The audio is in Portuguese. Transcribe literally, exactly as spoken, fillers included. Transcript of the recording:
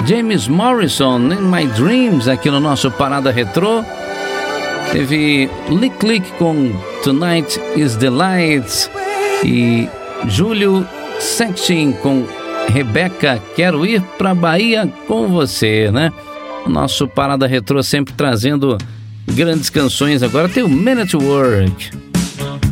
James Morrison, In My Dreams, aqui no nosso Parada Retrô. Teve Lick Lick com Tonight Is the Light. E Júlio Sextin com Rebeca, Quero Ir Pra Bahia com Você, né? O nosso Parada Retrô sempre trazendo grandes canções. Agora tem o Man at Work.